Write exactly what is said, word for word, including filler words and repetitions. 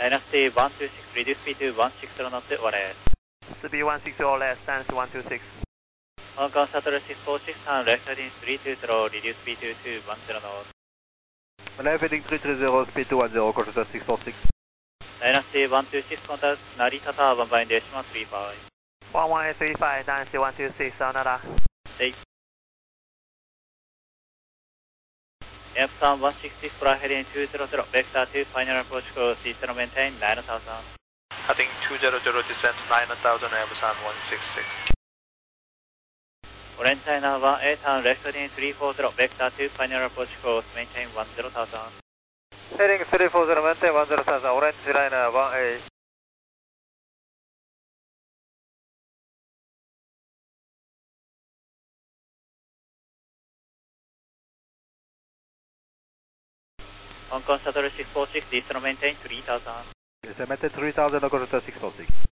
Dynasty one two six, reduce speed to one six zero knots, O L S. Speed one six zero less, Dynasty one two six. Hong Kong Shuttle six four six, turn left heading three two zero, reduce speed to two one zero knots. Left heading three three zero, speed two one zero, call Shuttle six four six. Dynasty one two six, contact Narita Tower, one by decimal three five. one one eight three five, Dynasty one two six, Sonata. Hey. Epson one six six, fly heading two zero zero, vector two, final approach course, Eastern maintain nine thousand. Heading two zero zero, descent nine thousand, Epson one six six. Orange China one eight, turn left heading three four zero, vector two, final approach course, maintain one zero thousand. Heading three four zero, maintain one zero thousand, Orange China one eight. Hong Kong Shuttle six four six, Eastern maintain three thousand. Yes, maintain three thousand, call Shuttle six four six.